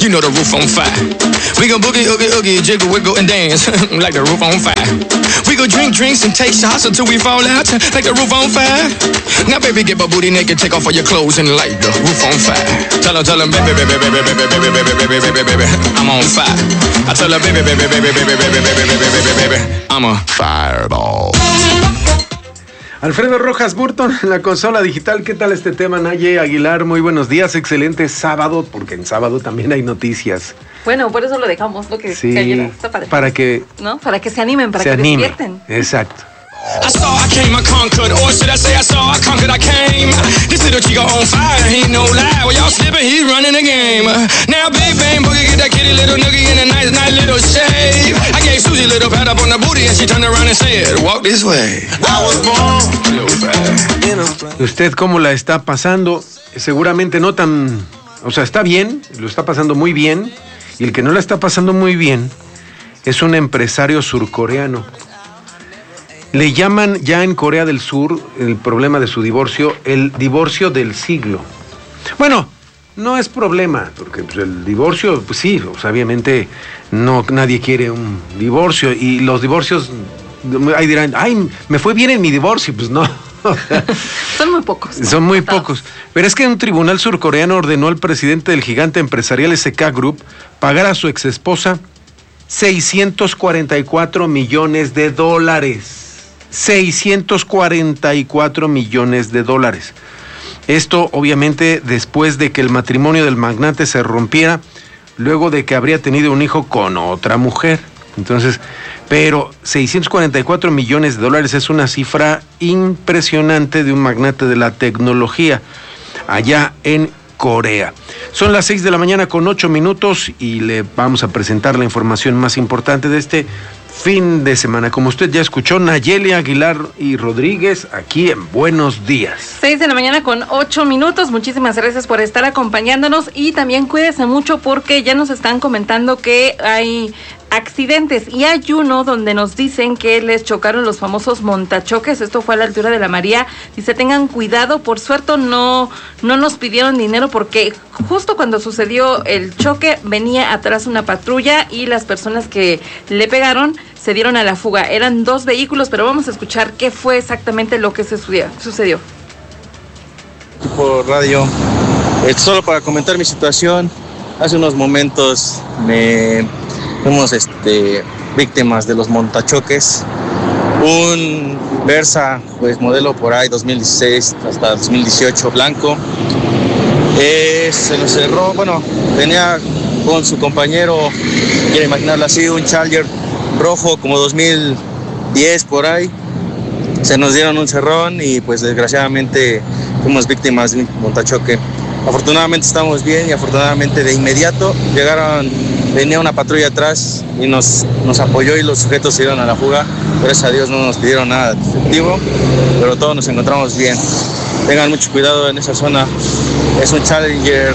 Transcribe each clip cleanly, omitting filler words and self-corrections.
You know the roof on fire. We gon' boogie, oogie, oogie, jiggle, wiggle, and dance like the roof on fire. We gon' drink drinks and take shots until we fall out like the roof on fire. Now, baby, get my booty naked, take off all your clothes and light the roof on fire. Tell them, baby, baby, baby, baby, baby, baby, baby, baby, baby, I'm on fire. I tell her, baby, baby, baby, baby, baby, baby, baby, baby, baby, I'm a fireball. Alfredo Rojas Burton en la consola digital. ¿Qué tal este tema, Naye Aguilar? Muy buenos días, excelente sábado, porque en sábado también hay noticias. Bueno, por eso lo dejamos, ¿no? Que sí, ayer está padre. Para que... ¿no? Para que se animen, para que despierten. Exacto. I saw, I came, I conquered, or should I say I saw, I conquered, I came. This little chico on fire, he ain't no lie. Well, y'all slipping, he's running the game. Now Big Bang Boogie get that kitty little noogie in a nice, nice little shave. I gave Susie a little pat up on the booty and she turned around and said, walk this way. I was born. ¿Usted cómo la está pasando? Seguramente no tan... O sea, está bien, lo está pasando muy bien. Y el que no la está pasando muy bien es un empresario surcoreano. Le llaman ya en Corea del Sur el problema de su divorcio, el divorcio del siglo. Bueno, no es problema, porque pues, el divorcio, pues sí, pues, obviamente no, nadie quiere un divorcio. Y los divorcios, ahí dirán, ay, me fue bien en mi divorcio, pues no. Son muy pocos. ¿No? Son muy pocos. Pero es que un tribunal surcoreano ordenó al presidente del gigante empresarial SK Group pagar a su exesposa $644 millones. 644 millones de dólares. Esto obviamente después de que el matrimonio del magnate se rompiera, luego de que habría tenido un hijo con otra mujer. Entonces, pero 644 millones de dólares es una cifra impresionante de un magnate de la tecnología allá en Corea. Son las 6 de la mañana con 8 minutos y le vamos a presentar la información más importante de este fin de semana. Como usted ya escuchó, Nayeli Aguilar y Rodríguez aquí en Buenos Días. 6 de la mañana con 8 minutos. Muchísimas gracias por estar acompañándonos y también cuídese mucho porque ya nos están comentando que hay accidentes y hay uno donde nos dicen que les chocaron los famosos montachoques. Esto fue a la altura de la María. Dice, tengan cuidado, por suerte no nos pidieron dinero porque justo cuando sucedió el choque venía atrás una patrulla y las personas que le pegaron se dieron a la fuga. Eran 2 vehículos, pero vamos a escuchar qué fue exactamente lo que sucedió. Por radio, solo para comentar mi situación, hace unos momentos fuimos víctimas de los montachoques. Un Versa, pues modelo por ahí 2016 hasta 2018, blanco. Se nos cerró, bueno, venía con su compañero, quiero imaginarlo así, un Charger rojo como 2010 por ahí. Se nos dieron un cerrón y pues desgraciadamente fuimos víctimas de un montachoque. Afortunadamente estamos bien y afortunadamente de inmediato venía una patrulla atrás y nos apoyó y los sujetos se dieron a la fuga. Gracias a Dios no nos pidieron nada de efectivo, pero todos nos encontramos bien. Tengan mucho cuidado en esa zona. Es un Challenger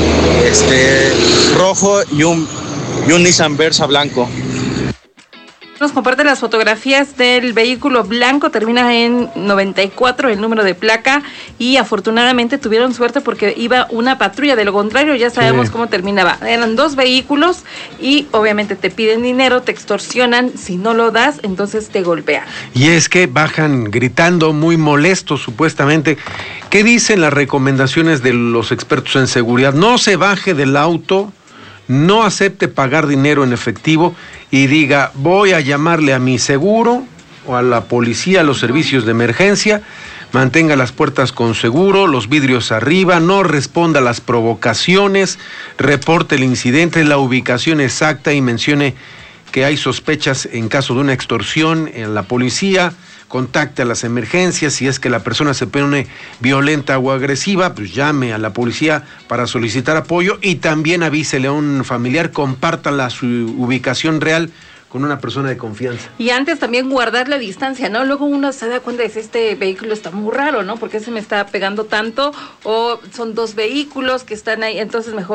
rojo y un Nissan Versa blanco. Nos comparte las fotografías del vehículo blanco, termina en 94 el número de placa y afortunadamente tuvieron suerte porque iba una patrulla, de lo contrario ya sabemos cómo terminaba. Eran 2 vehículos y obviamente te piden dinero, te extorsionan, si no lo das entonces te golpean. Y es que bajan gritando muy molestos supuestamente. ¿Qué dicen las recomendaciones de los expertos en seguridad? No se baje del auto, no acepte pagar dinero en efectivo y diga, voy a llamarle a mi seguro o a la policía, a los servicios de emergencia, mantenga las puertas con seguro, los vidrios arriba, no responda a las provocaciones, reporte el incidente, la ubicación exacta y mencione que hay sospechas en caso de una extorsión en la policía, contacte a las emergencias, si es que la persona se pone violenta o agresiva, pues llame a la policía para solicitar apoyo y también avísele a un familiar, compártala su ubicación real con una persona de confianza. Y antes también guardar la distancia, ¿no? Luego uno se da cuenta de si este vehículo está muy raro, ¿no? ¿Por qué se me está pegando tanto? O son 2 vehículos que están ahí, entonces mejor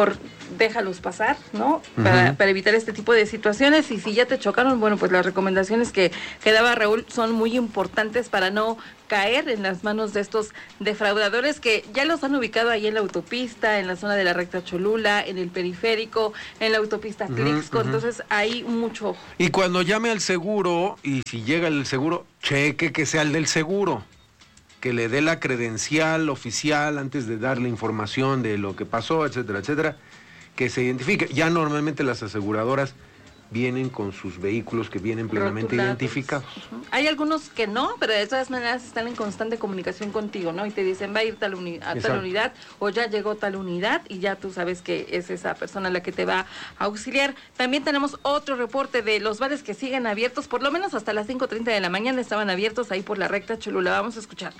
déjalos pasar, ¿no? Para evitar este tipo de situaciones. Y si ya te chocaron, bueno, pues las recomendaciones que daba Raúl son muy importantes para no caer en las manos de estos defraudadores que ya los han ubicado ahí en la autopista, en la zona de la recta Cholula, en el periférico, en la autopista Clixco. Entonces hay mucho. Y cuando llame al seguro, y si llega el seguro, cheque que sea el del seguro, que le dé la credencial oficial antes de darle información de lo que pasó, etcétera, etcétera, que se identifique. Ya normalmente las aseguradoras vienen con sus vehículos que vienen plenamente identificados. Hay algunos que no, pero de todas maneras están en constante comunicación contigo, ¿no? Y te dicen, va a ir tal unidad, o ya llegó tal unidad, y ya tú sabes que es esa persona la que te va a auxiliar. También tenemos otro reporte de los bares que siguen abiertos, por lo menos hasta las 5:30 de la mañana estaban abiertos ahí por la recta Cholula. Vamos a escuchar.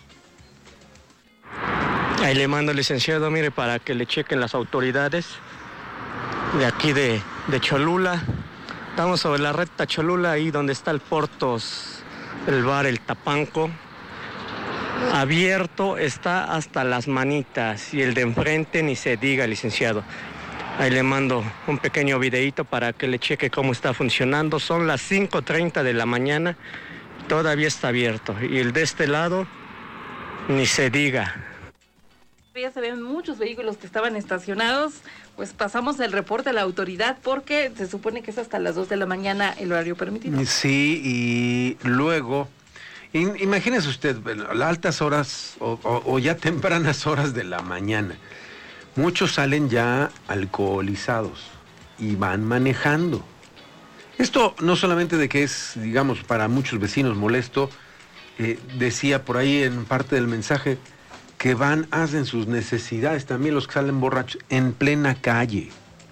Ahí le mando, licenciado, mire, para que le chequen las autoridades de aquí de Cholula. Estamos sobre la recta Cholula, ahí donde está el Portos, el bar El Tapanco. Abierto está hasta las manitas, y el de enfrente ni se diga, licenciado. Ahí le mando un pequeño videíto para que le cheque cómo está funcionando. Son las 5:30 de la mañana, todavía está abierto. Y el de este lado, ni se diga. Ya se ven muchos vehículos que estaban estacionados. Pues pasamos el reporte a la autoridad porque se supone que es hasta las 2 de la mañana el horario permitido. Sí, y luego, imagínese usted, a altas horas o ya tempranas horas de la mañana, muchos salen ya alcoholizados y van manejando. Esto no solamente de que es, digamos, para muchos vecinos molesto, decía por ahí en parte del mensaje, que hacen sus necesidades, también los que salen borrachos, en plena calle,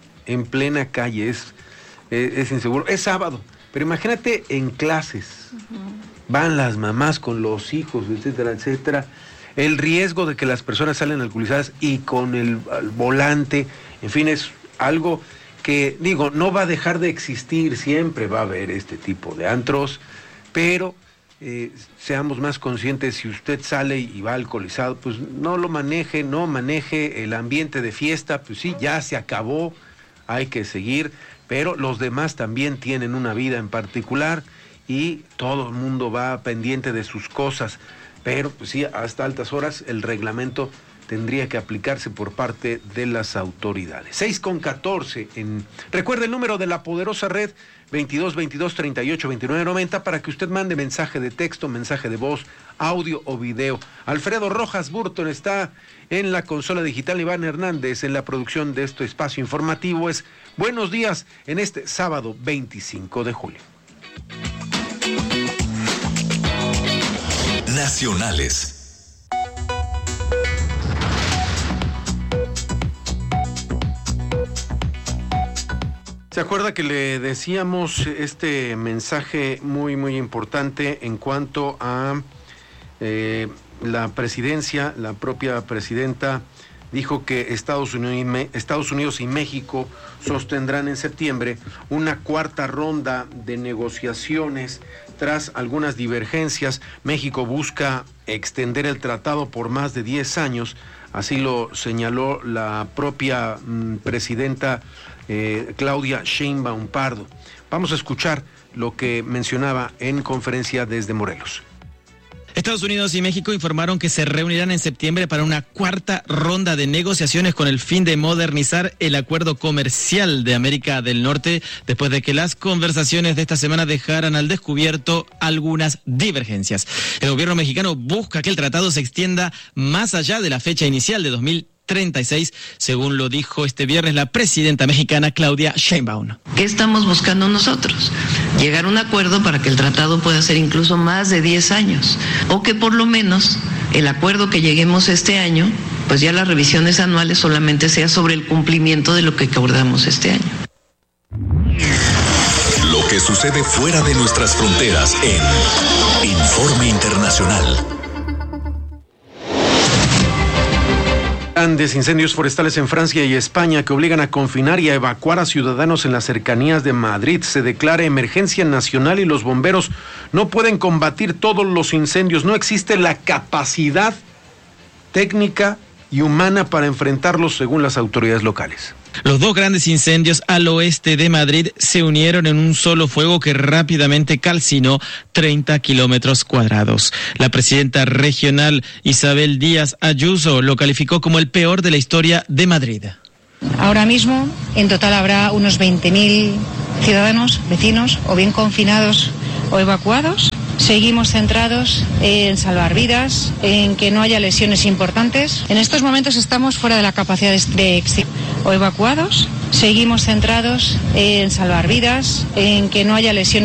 es inseguro, es sábado, pero imagínate en clases, van las mamás con los hijos, etcétera, etcétera, el riesgo de que las personas salen alcoholizadas y con el volante, en fin, es algo que, digo, no va a dejar de existir, siempre va a haber este tipo de antros, pero seamos más conscientes. Si usted sale y va alcoholizado, pues no maneje el ambiente de fiesta, pues sí, ya se acabó, hay que seguir, pero los demás también tienen una vida en particular y todo el mundo va pendiente de sus cosas, pero pues sí, hasta altas horas el reglamento tendría que aplicarse por parte de las autoridades. 6:14. Recuerde el número de la poderosa red 22-22-38-29-90 para que usted mande mensaje de texto, mensaje de voz, audio o video. Alfredo Rojas Burton está en la consola digital, Iván Hernández en la producción de este espacio informativo. Es Buenos Días en este sábado 25 de julio. Nacionales. ¿Se acuerda que le decíamos este mensaje muy, muy importante en cuanto a la presidencia? La propia presidenta dijo que Estados Unidos y México sostendrán en septiembre una cuarta ronda de negociaciones tras algunas divergencias. México busca extender el tratado por más de 10 años, así lo señaló la propia presidenta Claudia Sheinbaum Pardo. Vamos a escuchar lo que mencionaba en conferencia desde Morelos. Estados Unidos y México informaron que se reunirán en septiembre para una cuarta ronda de negociaciones con el fin de modernizar el acuerdo comercial de América del Norte, después de que las conversaciones de esta semana dejaran al descubierto algunas divergencias. El gobierno mexicano busca que el tratado se extienda más allá de la fecha inicial de 2036, según lo dijo este viernes la presidenta mexicana Claudia Sheinbaum. ¿Qué estamos buscando nosotros? Llegar a un acuerdo para que el tratado pueda ser incluso más de 10 años, o que por lo menos el acuerdo que lleguemos este año, pues ya las revisiones anuales solamente sea sobre el cumplimiento de lo que acordamos este año. Lo que sucede fuera de nuestras fronteras en Informe Internacional. Grandes incendios forestales en Francia y España que obligan a confinar y a evacuar a ciudadanos en las cercanías de Madrid. Se declara emergencia nacional y los bomberos no pueden combatir todos los incendios. No existe la capacidad técnica y humana para enfrentarlos, según las autoridades locales. Los dos grandes incendios al oeste de Madrid se unieron en un solo fuego que rápidamente calcinó 30 kilómetros cuadrados. La presidenta regional Isabel Díaz Ayuso lo calificó como el peor de la historia de Madrid. Ahora mismo, en total habrá unos 20.000 ciudadanos, vecinos, o bien confinados o evacuados. Seguimos centrados en salvar vidas, en que no haya lesiones importantes. En estos momentos estamos fuera de la capacidad de o evacuados. Seguimos centrados en salvar vidas, en que no haya lesiones